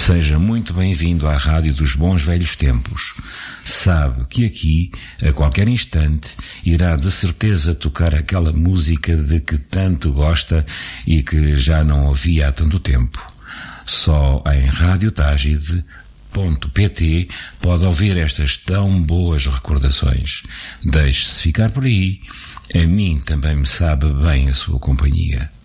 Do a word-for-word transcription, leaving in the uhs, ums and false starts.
Seja muito bem-vindo à Rádio dos Bons Velhos Tempos. Sabe que aqui, a qualquer instante, irá de certeza tocar aquela música de que tanto gosta e que já não ouvia há tanto tempo. Só em rádio tágide ponto pt pode ouvir estas tão boas recordações. Deixe-se ficar por aí. A mim também me sabe bem a sua companhia.